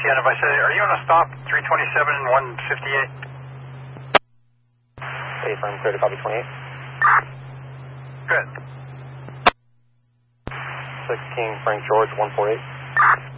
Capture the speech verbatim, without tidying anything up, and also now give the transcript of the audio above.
Sienna, if I say, are you on a stop, three twenty-seven and one fifty-eight? Hey, firm, clear to copy twenty-eight. Good. sixteen, Frank George, one four eight.